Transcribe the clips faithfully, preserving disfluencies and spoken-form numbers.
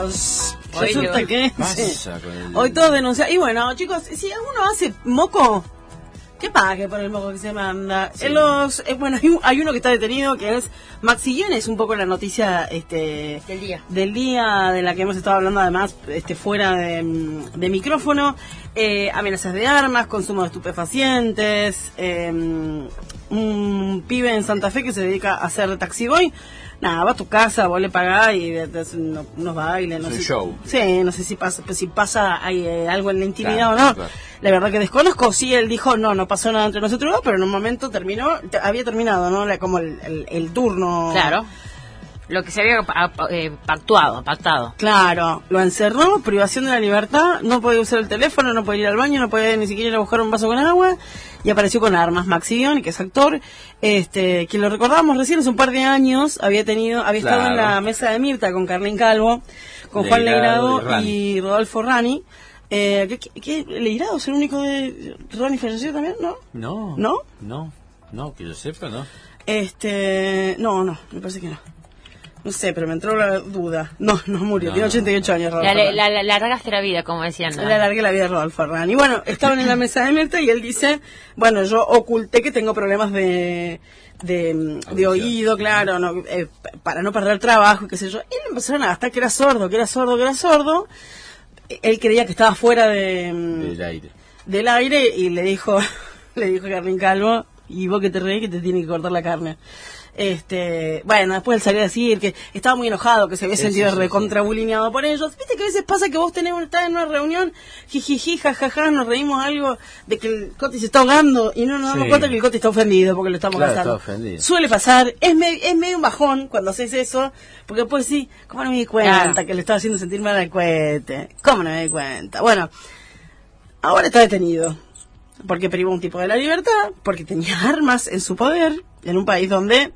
chicos. Hoy Resulta no. que Pasa sí. con el- Hoy todos denuncian. Y bueno, chicos, si uno hace moco, ¿qué pague por el moco que se manda? Sí. En los, eh, bueno, hay, un- hay uno que está detenido que es Maxi Guion, es un poco la noticia este Del día. del día de la que hemos estado hablando además este fuera de, mm, de micrófono. Eh, amenazas de armas, consumo de estupefacientes, eh, un pibe en Santa Fe que se dedica a hacer taxi boy. Nada, va a tu casa, vos le pagás y te- te hacen unos, unos bailes, no Es un sé. show. Sí, no sé si pasa, si pasa hay, eh, algo en la intimidad Claro, o no. claro. La verdad que desconozco. Sí, él dijo, no, no pasó nada entre nosotros dos, pero en un momento terminó, te- había terminado, ¿no? La- como el, el, el turno. Claro. Lo que se había pa- pa- eh, pactuado, pactado. Claro, lo encerró, privación de la libertad, no podía usar el teléfono, no podía ir al baño, no podía ni siquiera ir a buscar un vaso con agua, y apareció con armas. Maxi Guion, que es actor, este, que lo recordábamos recién, hace un par de años, había tenido, había estado en Claro. la mesa de Mirta con Carlín Calvo, con Juan Leirado Leirado y y, Rodolfo Rani. Eh, ¿qué, qué, qué- Leirado es el único de Rani falleció también, no? No. ¿No? No, no, que yo sepa, ¿no? Este, no, no, me parece que no. No sé, pero me entró la duda. No, no murió, No, tiene no. ochenta y ocho años, Rodolfo La, Rani. la, la, largaste la vida, como decían. ¿no? Le alargué la vida a Rodolfo Rani. Y bueno, estaban en la mesa de Mirta y él dice, bueno, yo oculté que tengo problemas de, de, de Audición. oído, claro, no, eh, para no perder trabajo y qué sé yo. Y le empezaron a gastar que era sordo, que era sordo, que era sordo. Él creía que estaba fuera de, Del aire. del aire y le dijo, le dijo Carlín Calvo, y vos que te reís que te tiene que cortar la carne. Este, bueno, después él salió a decir que estaba muy enojado, que se había Sí, sentido sí, sí, recontrabulineado por ellos. Viste que a veces pasa que vos tenés, estás en una reunión, jijiji, jajaja, nos reímos algo de que el Coti se está ahogando y no nos damos Sí. cuenta que el Coti está ofendido porque lo estamos Claro, gastando. está ofendido. Suele pasar, es, me- es medio un bajón cuando haces eso, porque después sí, ¿cómo no me di cuenta Claro. que le estaba haciendo sentir mal al cohete? ¿Cómo no me di cuenta? Bueno, ahora está detenido. Porque privó a un tipo de la libertad, porque tenía armas en su poder, en un país donde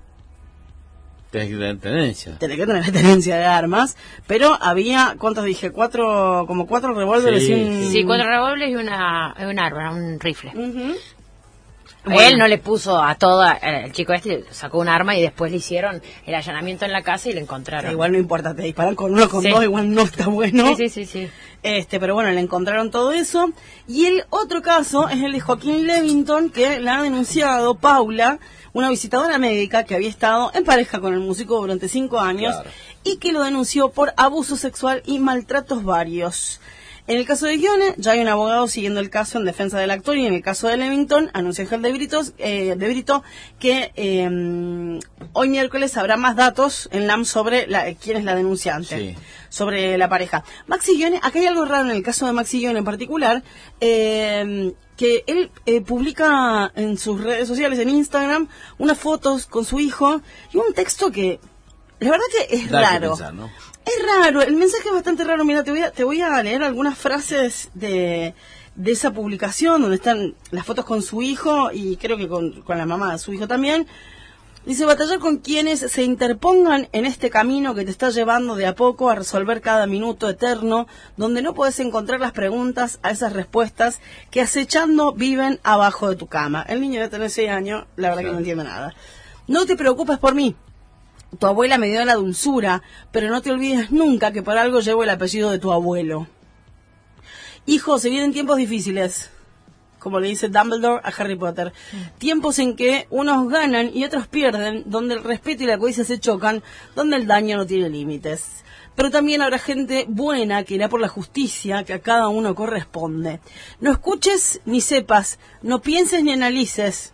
Tenés que tener tenencia. tenés que tener tenencia de armas, pero había, ¿cuántos dije? Cuatro, como cuatro revólveres Sí, y un... Sí, cuatro revólveres y una, y un arma, un rifle. Ujú. Él no le puso a toda, eh, el chico este sacó un arma y después le hicieron el allanamiento en la casa y le encontraron. Igual no importa, te disparan con uno, con Sí. dos, igual no está bueno. Sí, sí, sí, sí. Este, pero bueno, le encontraron todo eso. Y el otro caso es el de Joaquín Levington, que la ha denunciado Paula, una visitadora médica que había estado en pareja con el músico durante cinco años, Claro. y que lo denunció por abuso sexual y maltratos varios. En el caso de Guione, ya hay un abogado siguiendo el caso en defensa del actor, y en el caso de Levington, anunció Ángel de, Britos, eh, de Brito que eh, hoy miércoles habrá más datos en L A M sobre la, quién es la denunciante, Sí. sobre la pareja. Maxi Guione, acá hay algo raro en el caso de Maxi Guione en particular, eh, que él eh, publica en sus redes sociales, en Instagram, unas fotos con su hijo y un texto que, la verdad que es Da que raro. pensar, ¿no? Es raro, el mensaje es bastante raro. Mira, te voy a, te voy a leer algunas frases de, de esa publicación donde están las fotos con su hijo y creo que con, con la mamá de su hijo también. Dice, batallar con quienes se interpongan en este camino que te está llevando de a poco a resolver cada minuto eterno, donde no puedes encontrar las preguntas a esas respuestas que acechando viven abajo de tu cama. El niño debe tener seis años, la verdad que Claro. no entiende nada. No te preocupes por mí. Tu abuela me dio la dulzura, pero no te olvides nunca que por algo llevo el apellido de tu abuelo. Hijo, se vienen tiempos difíciles, como le dice Dumbledore a Harry Potter. Tiempos en que unos ganan y otros pierden, donde el respeto y la codicia se chocan, donde el daño no tiene límites. Pero también habrá gente buena que irá por la justicia que a cada uno corresponde. No escuches ni sepas, no pienses ni analices.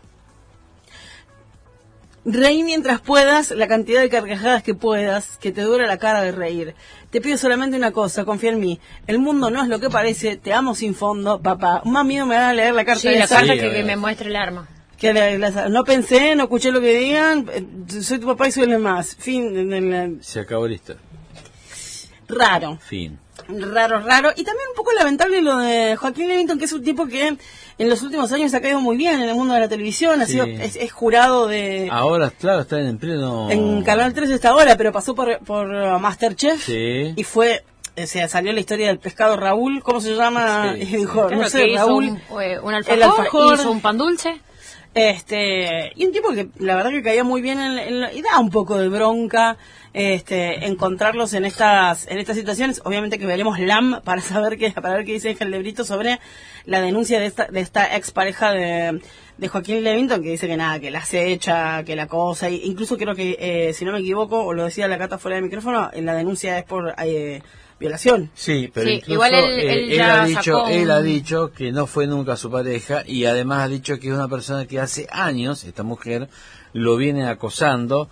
Reí mientras puedas, la cantidad de carcajadas que puedas, que te dure la cara de reír. Te pido solamente una cosa, confía en mí. El mundo no es lo que parece, te amo sin fondo, papá. Más miedo me da leer la carta Sí, de la esa, carta Sí, que, a que ver. me muestre el arma. que la- la- no pensé, no escuché lo que digan, eh, soy tu papá y soy el demás. Fin, de- de la- Se acabó la historia. raro. Fin. Raro, raro. Y también un poco lamentable lo de Joaquín Levington, que es un tipo que en los últimos años ha caído muy bien en el mundo de la televisión, ha Sí. sido, es, es jurado de... Ahora, claro, está en pleno... En Canal tres está ahora, pero pasó por, por uh, Masterchef Sí. y fue, o sea, salió la historia del pescado Raúl, ¿cómo se llama? Sí, y sí. dijo, Claro, no sé, que hizo Raúl, un, eh, un el alfajor, alfajor. hizo un pan dulce. Este, y un tipo que la verdad que caía muy bien en, en la- y da un poco de bronca este, encontrarlos en estas en estas situaciones. Obviamente que veremos L A M para saber qué, para ver qué dice Ángel Lebrito sobre la denuncia de esta, de esta expareja de, de Joaquín Levington, que dice que nada, que la acecha, que la cosa, y incluso creo que, eh, si no me equivoco, o lo decía la Cata fuera de micrófono, en la denuncia es por eh, violación. Sí, pero Sí, incluso igual él- eh, él él, ya ha dicho, sacó un- él ha dicho que no fue nunca su pareja y además ha dicho que es una persona que hace años, esta mujer, lo viene acosando,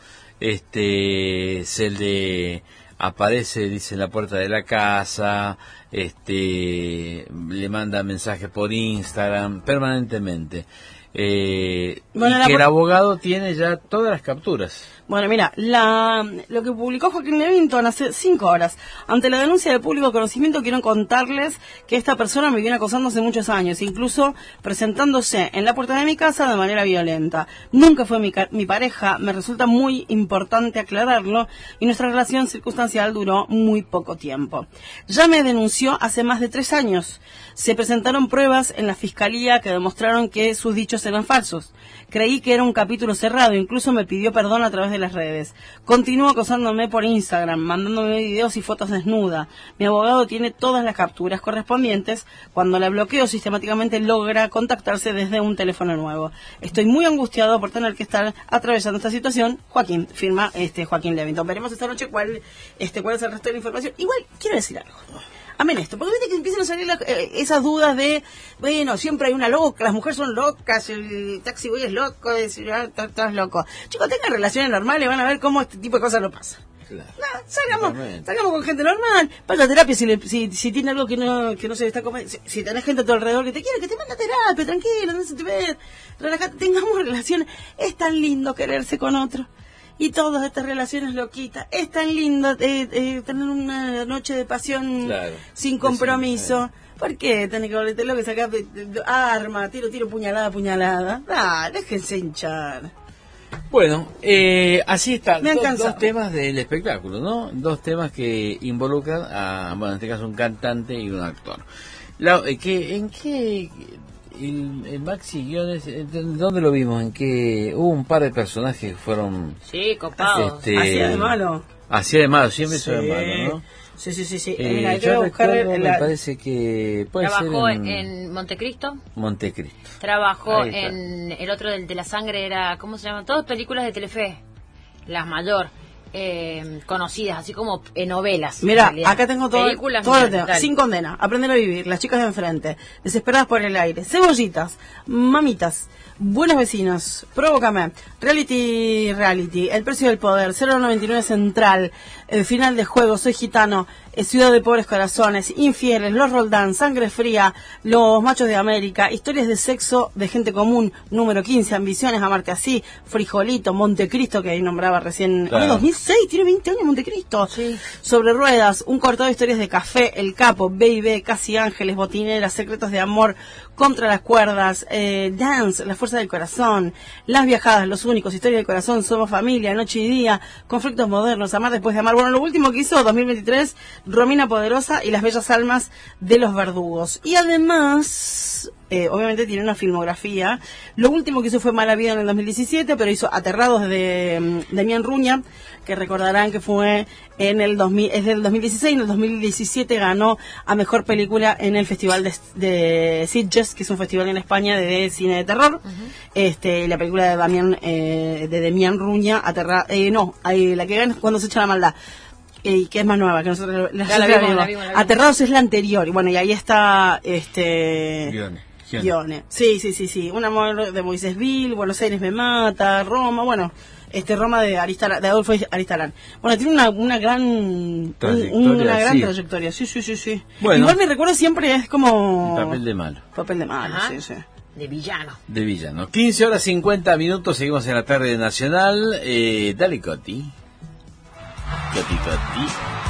este, se le aparece, dice, en la puerta de la casa, este, le manda mensajes por Instagram permanentemente. Eh, Bueno, y la que el pu- abogado tiene ya todas las capturas. Bueno, mira, la, lo que publicó Joaquín Levington hace cinco horas. Ante la denuncia de público conocimiento, quiero contarles que esta persona me viene acosando hace muchos años, incluso presentándose en la puerta de mi casa de manera violenta. Nunca fue mi, ca- mi pareja, me resulta muy importante aclararlo, y nuestra relación circunstancial duró muy poco tiempo. Ya me denunció hace más de tres años. Se presentaron pruebas en la fiscalía que demostraron que sus dichos eran falsos. Creí que era un capítulo cerrado, incluso me pidió perdón a través de las redes. Continúa acosándome por Instagram, mandándome videos y fotos desnuda. Mi abogado tiene todas las capturas correspondientes. Cuando la bloqueo, sistemáticamente logra contactarse desde un teléfono nuevo. Estoy muy angustiado por tener que estar atravesando esta situación. Joaquín, firma este Joaquín Levington. Veremos esta noche cuál, este, cuál es el resto de la información. Igual, quiero decir algo. Amén esto, porque viste que empiezan a salir la- eh, esas dudas de, bueno, siempre hay una loca, las mujeres son locas, el taxi boy es loco, es, ah, estás estás loco. Chicos, tengan relaciones normales, van a ver cómo este tipo de cosas no pasa. Claro. No, salgamos, Totalmente. salgamos con gente normal, vaya a terapia si, le, si, si tiene algo que no, que no se le está comiendo, si, si tenés gente a tu alrededor que te quiere, que te manda a terapia, tranquilo, no se te ve, relajate, tengamos relaciones. Es tan lindo quererse con otro. Y todas estas relaciones loquitas. Es tan lindo eh, eh, tener una noche de pasión Claro. sin compromiso. ¿Por qué tenés que volverte loco y sacar de- de- de- arma, tiro, tiro, puñalada, puñalada? Ah, déjense hinchar. Bueno, eh, así está. Me han Dos- cansado. dos temas del espectáculo, ¿no? Dos temas que involucran a, bueno, en este caso un cantante y un actor. La, eh, que, ¿En qué el, el Maxi Guiones, eh, dónde lo vimos? En que hubo un par de personajes que fueron Sí, copados. este, Hacía de malo. hacía de malo, siempre hizo de Sí. malo, ¿no? Sí, sí, sí, sí. Eh, Mira, yo yo voy a buscar recuerdo, la- me parece que puede Trabajó ser en, en Montecristo. Montecristo. Trabajó Ahí está. en el otro del de la sangre, era, ¿cómo se llama? Todas películas de Telefe, las mayor, eh, conocidas, así como en novelas. Mira, en realidad. acá tengo todo, Películas, todo lo mira, tengo. dale. Sin condena, aprender a vivir, las chicas de enfrente, desesperadas por el aire, cebollitas, mamitas, buenos vecinos, provócame, reality, reality, el precio del poder, cero noventa y nueve central, el final de juego, soy gitano, eh, ciudad de pobres corazones, infieles, los Roldán, sangre fría, los machos de América, historias de sexo de gente común, número quince, ambiciones, amarte así, frijolito, Montecristo, que ahí nombraba recién, Claro. ah, dos mil seis, tiene veinte años Montecristo. Sí. Sobre ruedas, un cortado de historias de café, El Capo, Baby, Casi Ángeles, Botineras, Secretos de Amor, Contra las Cuerdas, eh, Dance, La Fuerza del Corazón, Las Viajadas, Los Únicos, Historia del Corazón, Somos Familia, Noche y Día, Conflictos Modernos, Amar Después de Amar. Bueno, lo último que hizo, dos mil veintitrés, Romina Poderosa y Las Bellas Almas de los Verdugos. Y además, eh, obviamente tiene una filmografía. Lo último que hizo fue Mala Vida en el dos mil diecisiete, pero hizo Aterrados de mm, Demián Ruña, que recordarán que fue en el dos mil, es del dos mil dieciséis, en el dos mil diecisiete ganó a Mejor Película en el Festival de, de Sitges, que es un festival en España de cine de terror. Este, la película de Damián, eh, de Demián Ruña, Aterra, eh, no, eh, la que gana es Cuando se echa la maldad. Y que es más nueva, que nosotros la, Ya la nosotros vimos, la vimos, la vimos. Aterrados es la anterior, y bueno, y ahí está este Guiones. Guiones. Guiones. Sí, sí, sí, sí. Un amor de Moisés Vil, Buenos Aires me mata, Roma, bueno, este Roma de Aristara, de Adolfo Aristarán. Bueno, tiene una, una gran un- Trayectoria, una gran sí. trayectoria. Sí, sí, sí, sí. Bueno. Igual mi recuerdo siempre es como El papel de malo. papel de malo, Ajá. sí, sí. De villano. De villano. quince horas cincuenta minutos, seguimos en la tarde nacional. Eh, dale, Coti. Coti, Coti.